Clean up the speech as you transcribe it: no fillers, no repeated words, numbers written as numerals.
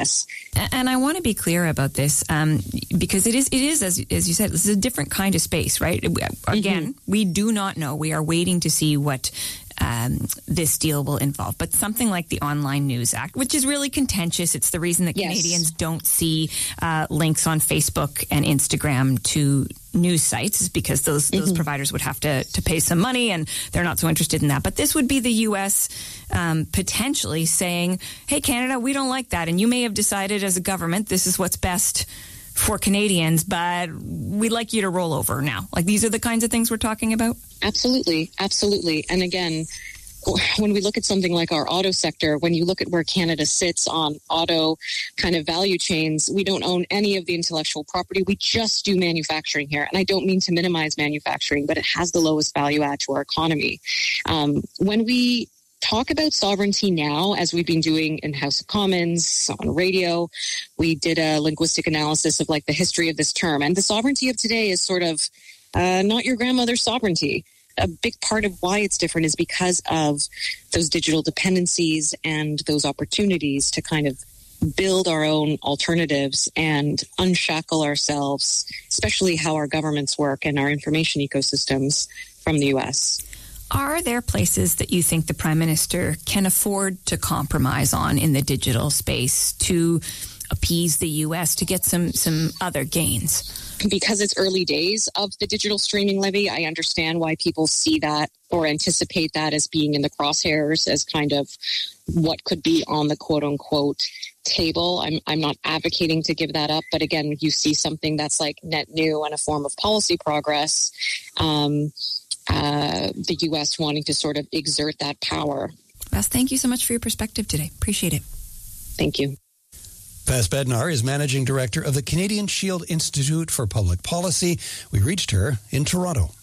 And I want to be clear about this because it is as you said, this is a different kind of space, right? Again, we do not know. We are waiting to see what this deal will involve. But something like the Online News Act, which is really contentious, it's the reason that Canadians don't see links on Facebook and Instagram to news sites, is because those providers would have to pay some money, and they're not so interested in that. But this would be the U.S. Potentially saying, hey, Canada, we don't like that. And you may have decided as a government this is what's best for Canadians, but we'd like you to roll over now. Like, these are the kinds of things we're talking about? Absolutely. And again, when we look at something like our auto sector, when you look at where Canada sits on auto kind of value chains, we don't own any of the intellectual property. We just do manufacturing here. And I don't mean to minimize manufacturing, but it has the lowest value add to our economy. When we talk about sovereignty now, as we've been doing in House of Commons, on radio, we did a linguistic analysis of like the history of this term. And the sovereignty of today is sort of not your grandmother's sovereignty. A big part of why it's different is because of those digital dependencies and those opportunities to kind of build our own alternatives and unshackle ourselves, especially how our governments work and our information ecosystems from the U.S. Are there places that you think the Prime Minister can afford to compromise on in the digital space to appease the U.S., to get some other gains? Because it's early days of the digital streaming levy, I understand why people see that or anticipate that as being in the crosshairs as kind of what could be on the quote-unquote table. I'm not advocating to give that up, but again, you see something that's like net new and a form of policy progress, the U.S. wanting to sort of exert that power. Beth, thank you so much for your perspective today. Appreciate it. Thank you. Beth Bednar is Managing Director of the Canadian Shield Institute for Public Policy. We reached her in Toronto.